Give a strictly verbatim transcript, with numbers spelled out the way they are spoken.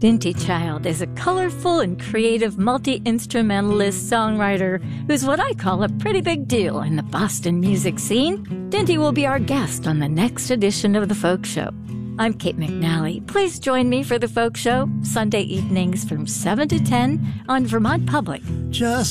Dinty Child is a colorful and creative multi-instrumentalist songwriter who's what I call a pretty big deal in the Boston music scene. Dinty will be our guest on the next edition of The Folk Show. I'm Kate McNally. Please join me for The Folk Show, Sunday evenings from seven to ten on Vermont Public. Just